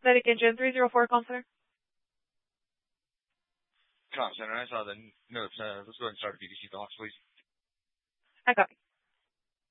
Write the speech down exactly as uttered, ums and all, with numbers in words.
Atlantic Engine three zero four, call center. Com Center, I saw the notes. Uh, let's go ahead and start a B T C talks, please. I copy.